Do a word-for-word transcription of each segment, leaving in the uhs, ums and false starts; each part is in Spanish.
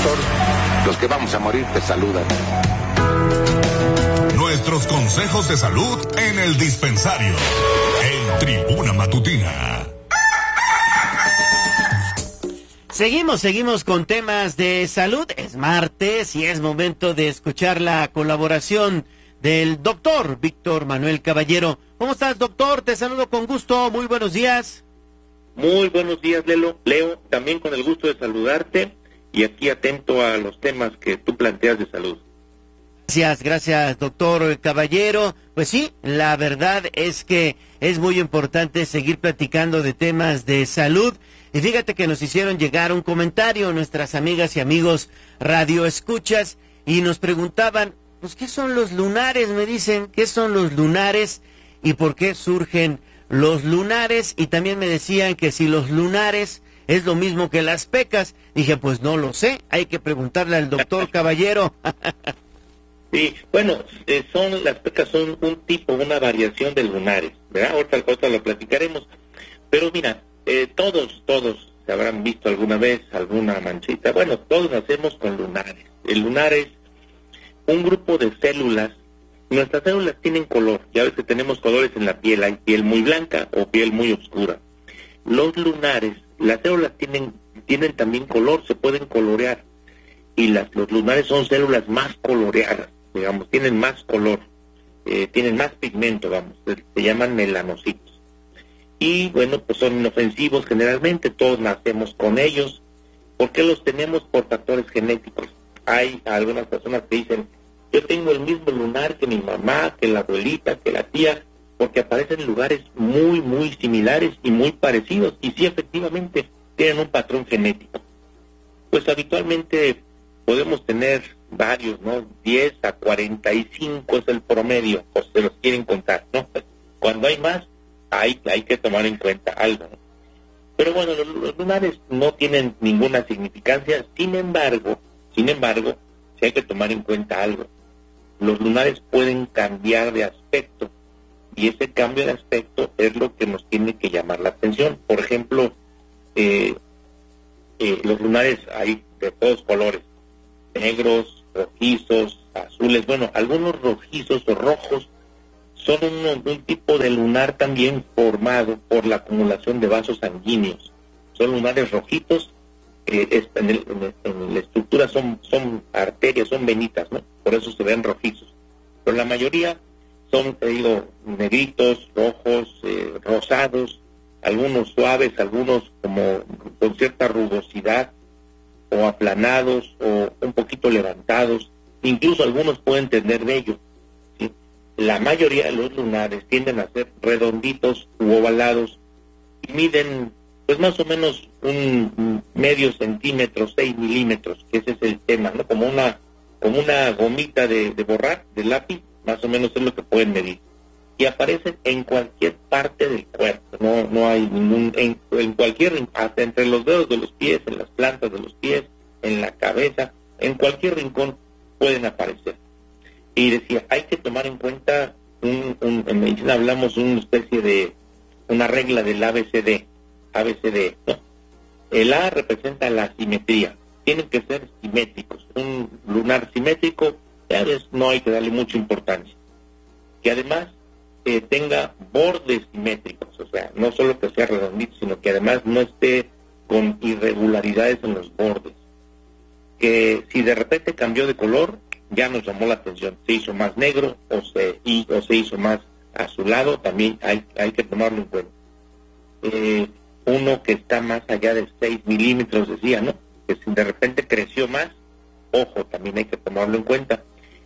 doctor, los que vamos a morir te saludan. Nuestros consejos de salud en el dispensario. En Tribuna Matutina. Seguimos, seguimos con temas de salud. Es martes y es momento de escuchar la colaboración del doctor Víctor Manuel Caballero. ¿Cómo estás, doctor? Te saludo con gusto. Muy buenos días. Muy buenos días, Lelo. Leo, también con el gusto de saludarte y aquí atento a los temas que tú planteas de salud. Gracias, gracias, doctor Caballero. Pues sí, la verdad es que es muy importante seguir platicando de temas de salud. Y fíjate que nos hicieron llegar un comentario nuestras amigas y amigos radioescuchas y nos preguntaban, pues, ¿qué son los lunares? Me dicen, ¿qué son los lunares y por qué surgen los lunares? Y también me decían que si los lunares es lo mismo que las pecas. Dije, pues no lo sé, hay que preguntarle al doctor Caballero. Sí, bueno, eh, son las pecas son un tipo, una variación de lunares, ¿verdad? Ahorita, ahorita lo platicaremos. Pero mira, eh, todos, todos se habrán visto alguna vez alguna manchita. Bueno, todos nacemos con lunares. El lunar es un grupo de células. Nuestras células tienen color. Ya ves que tenemos colores en la piel. Hay piel muy blanca o piel muy oscura. Los lunares, las células tienen tienen también color, se pueden colorear. Y las, los lunares son células más coloreadas, digamos, tienen más color, eh, tienen más pigmento, vamos, se, se llaman melanocitos. Y bueno, pues son inofensivos generalmente, todos nacemos con ellos. ¿Por qué los tenemos? Por factores genéticos. Hay algunas personas que dicen, yo tengo el mismo lunar que mi mamá, que la abuelita, que la tía, porque aparecen en lugares muy, muy similares y muy parecidos. Y sí, efectivamente, tienen un patrón genético. Pues habitualmente podemos tener varios, ¿no? diez a cuarenta y cinco es el promedio, o se los quieren contar, ¿no? Cuando hay más, hay, hay que tomar en cuenta algo, ¿no? Pero bueno, los, los lunares no tienen ninguna significancia, sin embargo, sin embargo, sí hay que tomar en cuenta algo. Los lunares pueden cambiar de aspecto, y ese cambio de aspecto es lo que nos tiene que llamar la atención. Por ejemplo, eh, eh, los lunares hay de todos colores, negros, rojizos, azules. Bueno, algunos rojizos o rojos son un, un tipo de lunar también formado por la acumulación de vasos sanguíneos. Son lunares rojitos, eh, es, en, el, en, el, en la estructura son, son arterias, son venitas, ¿no? Por eso se ven rojizos. Pero la mayoría son, te digo, negritos, rojos, eh, rosados, algunos suaves, algunos como con cierta rugosidad, o aplanados, o un poquito levantados, incluso algunos pueden tener vello, ¿sí? La mayoría de los lunares tienden a ser redonditos u ovalados, y miden, pues más o menos un medio centímetro, seis milímetros, que ese es el tema, ¿no? Como una, como una gomita de, de borrar, de lápiz, más o menos es lo que pueden medir. Y aparecen en cualquier parte del cuerpo, no no hay ningún, en, en cualquier, hasta entre los dedos de los pies, en las plantas de los pies, en la cabeza, en cualquier rincón pueden aparecer. Y decía, hay que tomar en cuenta, un, un, en medicina hablamos de una especie de, una regla del A B C D, A B C D, ¿no? El A representa la simetría, tienen que ser simétricos, un lunar simétrico, ya ves, no hay que darle mucha importancia. Que además Eh, tenga bordes simétricos, o sea, no solo que sea redondito, sino que además no esté con irregularidades en los bordes. Que si de repente cambió de color, ya nos llamó la atención, se hizo más negro o se, y, o se hizo más azulado, también hay, hay que tomarlo en cuenta. Eh, uno que está más allá de seis milímetros, decía, ¿no? Que si de repente creció más, ojo, también hay que tomarlo en cuenta.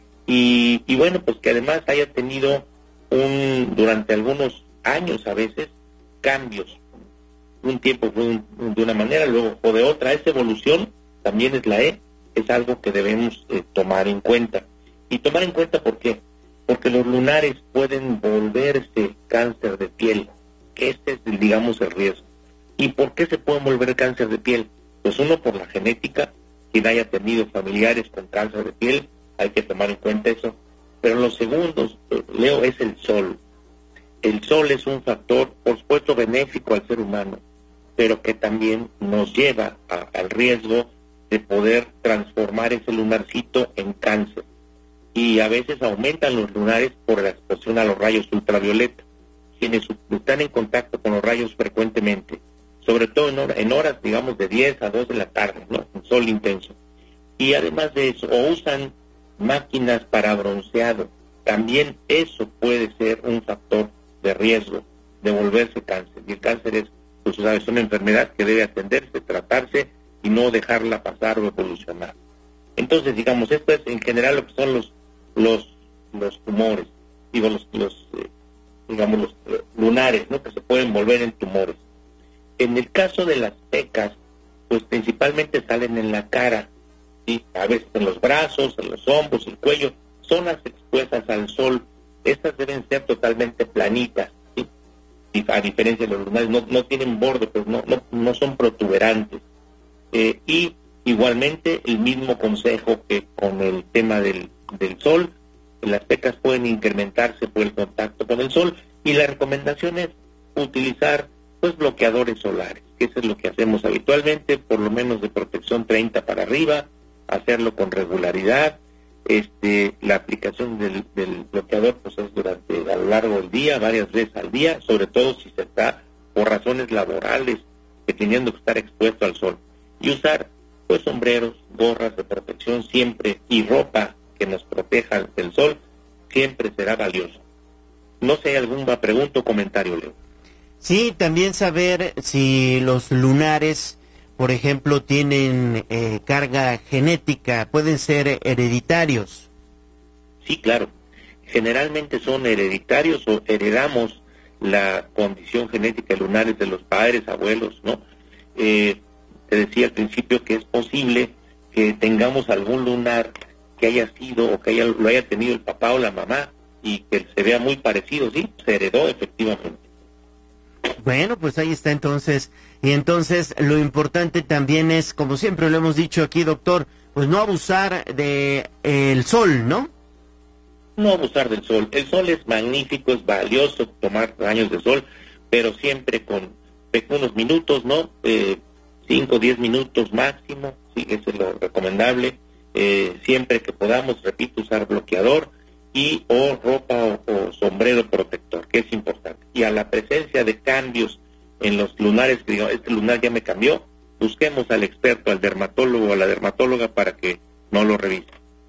Y, y bueno, pues que además haya tenido un durante algunos años a veces cambios. Un tiempo fue un, de una manera, luego fue de otra. Esa evolución también es la E, es algo que debemos eh, tomar en cuenta. Y tomar en cuenta, ¿por qué? Porque los lunares pueden volverse cáncer de piel. Este es, digamos, el riesgo. ¿Y por qué se pueden volver cáncer de piel? Pues uno, por la genética. Quien haya tenido familiares con cáncer de piel, hay que tomar en cuenta eso. Pero los segundos, Leo, es el sol. El sol es un factor, por supuesto, benéfico al ser humano, pero que también nos lleva a, al riesgo de poder transformar ese lunarcito en cáncer. Y a veces aumentan los lunares por la exposición a los rayos ultravioleta. Quienes están en contacto con los rayos frecuentemente, sobre todo en, hora, en horas, digamos, de diez a dos de la tarde, ¿no? Un sol intenso. Y además de eso, o usan máquinas para bronceado, también eso puede ser un factor de riesgo de volverse cáncer. Y el cáncer es, pues, es una enfermedad que debe atenderse, tratarse y no dejarla pasar o evolucionar. Entonces, digamos, esto es en general lo que son los los los tumores, digo, los, los eh, digamos, los eh, lunares, ¿no? Que se pueden volver en tumores. En el caso de las pecas, pues principalmente salen en la cara, ¿sí? A veces en los brazos, en los hombros, el cuello, zonas expuestas al sol. Estas deben ser totalmente planitas, ¿sí? Y a diferencia de los lunares, no, no tienen borde, pues no, no, no son protuberantes. Eh, y igualmente el mismo consejo que con el tema del, del sol, las pecas pueden incrementarse por el contacto con el sol, y la recomendación es utilizar pues bloqueadores solares, que eso es lo que hacemos habitualmente, por lo menos de protección treinta para arriba, hacerlo con regularidad. Este, la aplicación del, del bloqueador pues es durante a lo largo del día, varias veces al día, sobre todo si se está por razones laborales, que teniendo que estar expuesto al sol, y usar pues sombreros, gorras de protección siempre, y ropa que nos proteja del sol, siempre será valioso. No sé, alguna pregunta o comentario, Leo. Sí, también saber si los lunares, por ejemplo, tienen eh, carga genética, pueden ser hereditarios. Sí, claro. Generalmente son hereditarios o heredamos la condición genética de lunares de los padres, abuelos, ¿no? Eh, te decía al principio que es posible que tengamos algún lunar que haya sido o que haya, lo haya tenido el papá o la mamá y que se vea muy parecido, sí, se heredó efectivamente. Bueno, pues ahí está entonces. Y entonces lo importante también es, como siempre lo hemos dicho aquí, doctor, pues no abusar de eh, el sol, ¿no? No abusar del sol. El sol es magnífico, es valioso tomar baños de sol, pero siempre con unos minutos, ¿no? Eh, cinco o diez minutos máximo, sí, eso es lo recomendable. Eh, siempre que podamos, repito, usar bloqueador y o ropa o, o sombrero protector, que es importante. Y a la presencia de cambios en los lunares, que digo, este lunar ya me cambió, busquemos al experto, al dermatólogo o a la dermatóloga para que no lo revise.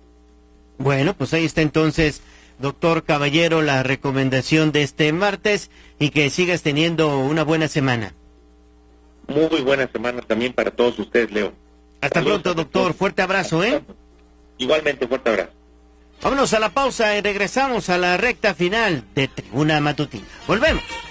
Bueno, pues ahí está entonces, doctor Caballero, la recomendación de este martes, y que sigas teniendo una buena semana. Muy buena semana también para todos ustedes, Leo. Hasta Saludos, pronto, doctor. Fuerte abrazo, ¿eh? Igualmente, fuerte abrazo. Vámonos a la pausa y regresamos a la recta final de Tribuna Matutina. Volvemos.